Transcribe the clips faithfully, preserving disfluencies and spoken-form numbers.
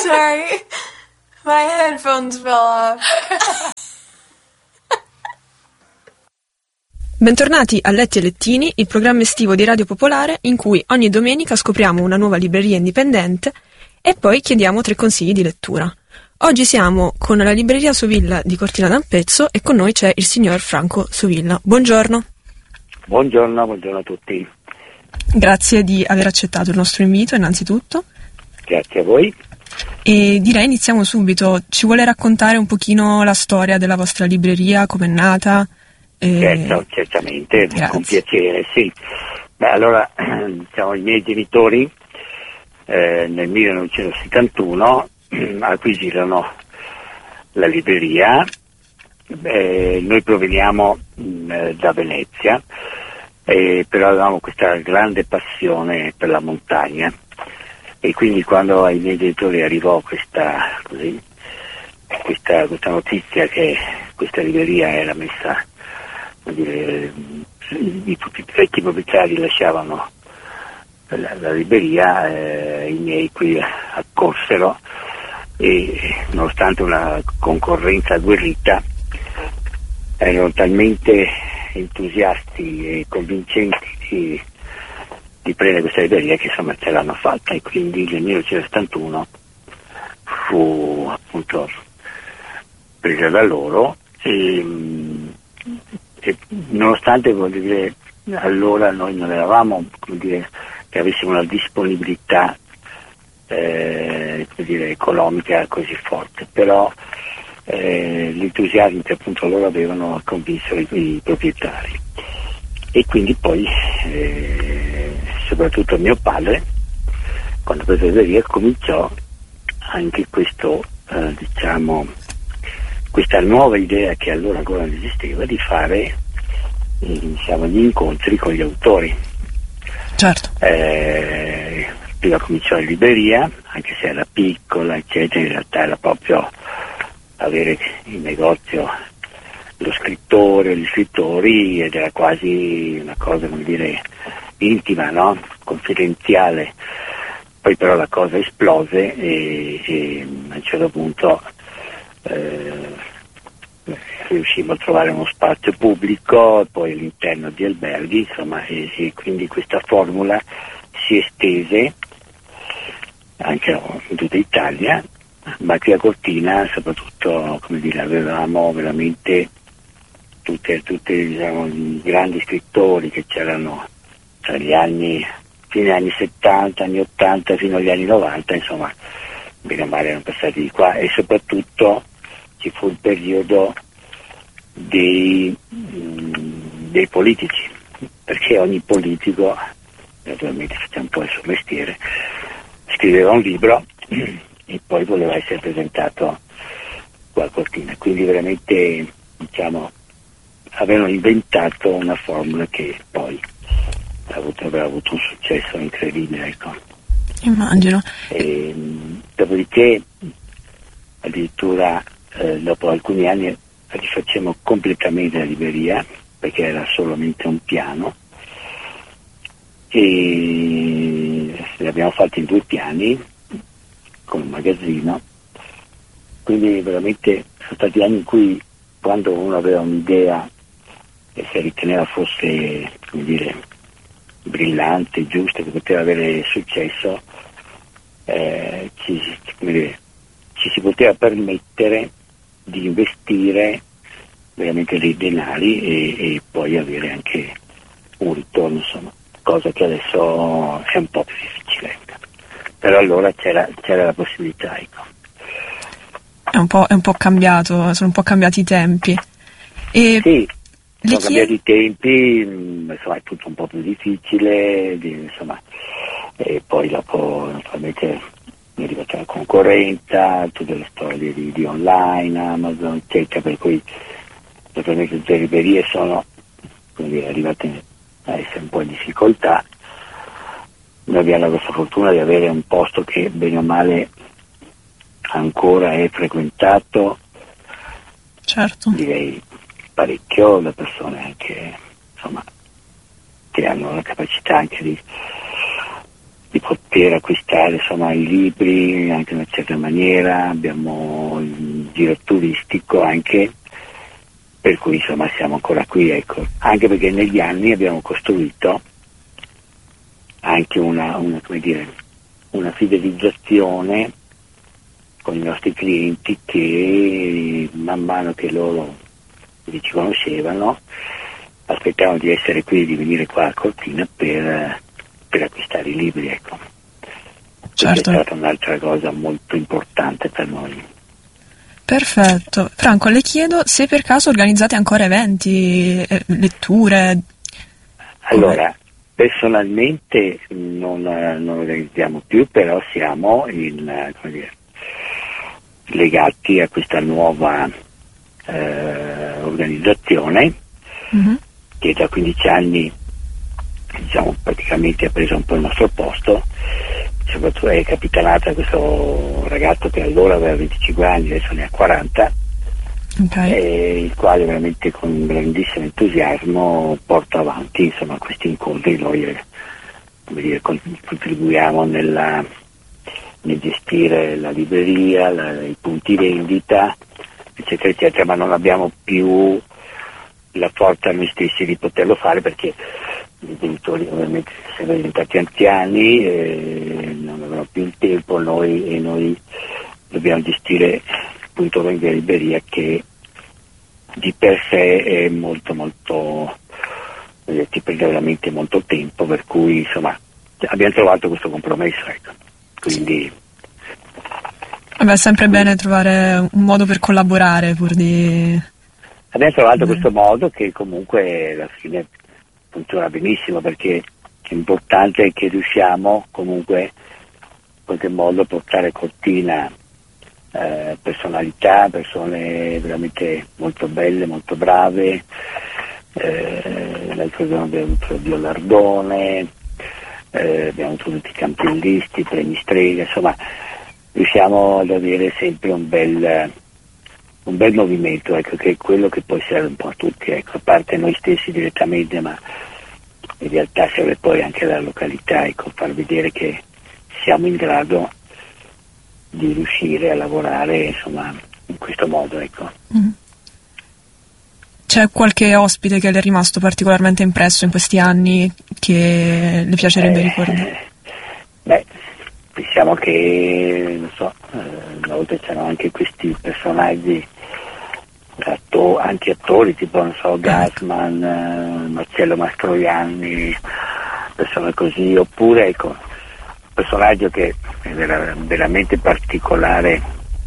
Sorry, my headphones fell off. Bentornati a Letti e Lettini, il programma estivo di Radio Popolare in cui ogni domenica scopriamo una nuova libreria indipendente e poi chiediamo tre consigli di lettura. Oggi siamo con la libreria Sovilla di Cortina d'Ampezzo e con noi c'è il signor Franco Sovilla. Buongiorno. Buongiorno, buongiorno a tutti. Grazie di aver accettato il nostro invito innanzitutto. Grazie a voi. E direi iniziamo subito. Ci vuole raccontare un pochino la storia della vostra libreria, com'è nata? E... Certo, certamente, Grazie. Con piacere, sì. Beh, allora, diciamo, i miei genitori eh, nel millenovecentosettantuno acquisirono la libreria. Eh, noi proveniamo mh, da Venezia, eh, però avevamo questa grande passione per la montagna e quindi quando ai miei genitori arrivò questa, così, questa, questa notizia che questa libreria era messa, vuol dire, i, tutti i vecchi proprietari lasciavano la, la libreria, eh, i miei qui accorsero e nonostante una concorrenza agguerrita erano talmente entusiasti e convincenti di, di prendere questa libreria che insomma ce l'hanno fatta e quindi nel millenovecentosettantuno fu appunto presa da loro e, e nonostante, voglio dire, allora noi non eravamo, come dire, che avessimo una disponibilità eh, come dire, economica così forte, però eh, l'entusiasmo che appunto loro avevano convinsero i, i proprietari e quindi poi eh, soprattutto mio padre, quando prese la libreria, cominciò anche questo eh, diciamo questa nuova idea che allora ancora non esisteva di fare eh, diciamo gli incontri con gli autori. Certo. Eh, prima cominciò in libreria, anche se era piccola, eccetera, in realtà era proprio avere in negozio lo scrittore, gli scrittori, ed era quasi una cosa, come dire, intima, no? Confidenziale. Poi però la cosa esplose e, e a un certo punto eh, riuscimmo a trovare uno spazio pubblico, poi all'interno di alberghi, insomma, e, e quindi questa formula si estese anche in tutta Italia, ma qui a Cortina soprattutto, come dire, avevamo veramente tutte, tutte diciamo, i grandi scrittori che c'erano tra gli anni, fine anni settanta, anni ottanta fino agli anni novanta, insomma, bene o male erano passati di qua e soprattutto ci fu il periodo dei, mh, dei politici, perché ogni politico, naturalmente facciamo un po' il suo mestiere, scriveva un libro e poi voleva essere presentato qua a Cortina, quindi veramente, diciamo, avevano inventato una formula che poi ha avuto, aveva avuto un successo incredibile, ecco. Immagino. E, dopodiché addirittura eh, dopo alcuni anni rifacciamo completamente la libreria perché era solamente un piano e l'abbiamo fatto in due piani con un magazzino, quindi veramente sono stati anni in cui quando uno aveva un'idea e se riteneva fosse, come dire, brillante, giusta, che poteva avere successo, eh, ci, come dire, ci si poteva permettere di investire veramente dei denari e, e poi avere anche un ritorno, insomma, cosa che adesso è un po' più difficile, ecco. Però allora c'era, c'era la possibilità, ecco. È un po', è un po' cambiato, sono un po' cambiati i tempi. E sì, sono chied- cambiati i tempi, insomma è tutto un po' più difficile, insomma, e poi dopo naturalmente è arrivata la concorrenza, tutte le storie di, di online, Amazon, eccetera, per cui naturalmente tutte le librerie sono, come dire, arrivate a essere un po' in difficoltà. Noi abbiamo questa fortuna di avere un posto che bene o male ancora è frequentato, certo, direi parecchio, da persone anche, insomma, che hanno la capacità anche di, di poter acquistare insomma i libri anche in una certa maniera, abbiamo il giro turistico anche, per cui insomma siamo ancora qui, ecco, anche perché negli anni abbiamo costruito anche una, una, come dire, una fidelizzazione con i nostri clienti che man mano che loro ci conoscevano aspettavano di essere qui, di venire qua a Cortina per, per acquistare i libri, ecco. Certo. È stata un'altra cosa molto importante per noi. Perfetto. Franco, le chiedo se per caso organizzate ancora eventi, eh, letture. Allora, personalmente non, non organizziamo più, però siamo in, come dire, legati a questa nuova eh, organizzazione mm-hmm. che da quindici anni diciamo praticamente ha preso un po' il nostro posto, soprattutto è capitanata questo ragazzo che allora aveva venticinque anni, adesso ne ha quaranta, okay. E il quale veramente con grandissimo entusiasmo porta avanti insomma questi incontri. Noi come dire, contribuiamo nella, nel gestire la libreria, la, i punti vendita, eccetera eccetera, ma non abbiamo più la forza noi stessi di poterlo fare perché i genitori ovviamente sono diventati anziani, eh, non avevano più il tempo, noi e noi dobbiamo gestire il punto vendita libreria che di per sé è molto molto eh, ti prende veramente molto tempo, per cui insomma abbiamo trovato questo compromesso, ecco. Quindi vabbè, è sempre bene trovare un modo per collaborare pur di abbiamo trovato mm. questo modo che comunque alla fine funziona benissimo, perché l'importante è che riusciamo comunque in qualche modo a portare a Cortina eh, personalità, persone veramente molto belle, molto brave. Eh, l'altro giorno abbiamo avuto Dio Lardone, eh, abbiamo avuto tutti i campionlisti, premi Strega, insomma riusciamo ad avere sempre un bel un bel movimento, ecco, che è quello che poi serve un po' a tutti, ecco, a parte noi stessi direttamente, ma in realtà serve poi anche la località, ecco, far vedere che siamo in grado di riuscire a lavorare insomma in questo modo, ecco. Mm. C'è qualche ospite che le è rimasto particolarmente impresso in questi anni che le piacerebbe eh, ricordare? Beh, diciamo che non so, eh, una volta c'erano anche questi personaggi, atto- anche attori tipo non so Gassman, eh, Marcello Mastroianni, persone così, oppure ecco un personaggio che è vera- veramente particolare,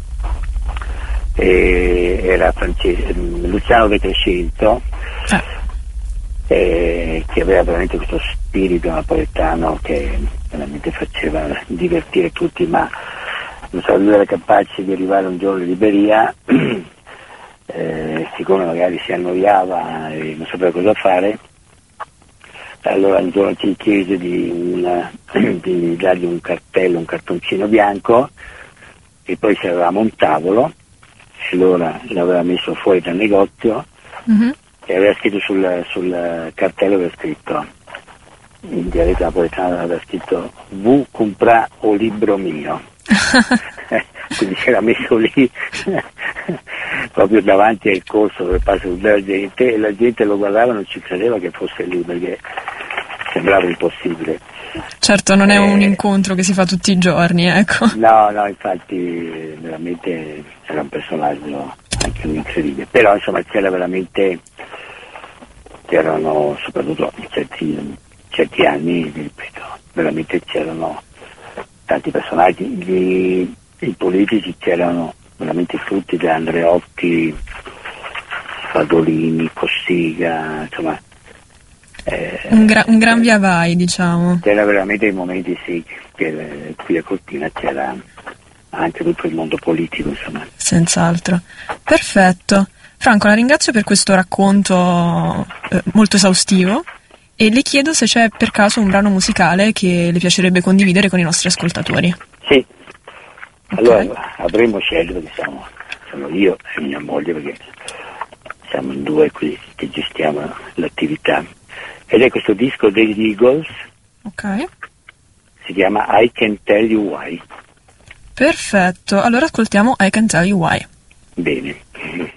eh, era France- Luciano De Crescento, ah. eh, che aveva veramente questo spirito napoletano che veramente faceva divertire tutti, ma non so, lui era capace di arrivare un giorno in libreria, eh, siccome magari si annoiava e non sapeva cosa fare, allora un giorno ci chiese di, una, di dargli un cartello, un cartoncino bianco, e poi se avevamo un tavolo, e allora l'aveva messo fuori dal negozio, mm-hmm. e aveva scritto sul, sul cartello, aveva scritto in dialetto napoletano, aveva scritto V comprà o libro mio. Quindi si era messo lì proprio davanti al corso dove passa la gente, e la gente lo guardava e non ci credeva che fosse lì, perché sembrava impossibile. Certo, non è eh, un incontro che si fa tutti i giorni, ecco. No, no, infatti veramente era un personaggio anche incredibile, però insomma c'era veramente, c'erano soprattutto in certi, certi anni, ripeto, veramente c'erano tanti personaggi, gli, i politici c'erano veramente frutti da Andreotti, Fadolini, Cossiga, insomma eh, un, gra- un gran via vai, diciamo. C'era veramente dei momenti sì che qui a Cortina c'era anche tutto il mondo politico, insomma. Senz'altro. Perfetto. Franco, la ringrazio per questo racconto eh, molto esaustivo, e le chiedo se c'è per caso un brano musicale che le piacerebbe condividere con i nostri ascoltatori. Sì. Okay. Allora avremmo scelto, perché siamo, sono io e mia moglie, perché siamo in due qui che gestiamo l'attività, ed è questo disco degli Eagles, ok, si chiama I Can Tell You Why. Perfetto, allora ascoltiamo I Can Tell You Why. Bene.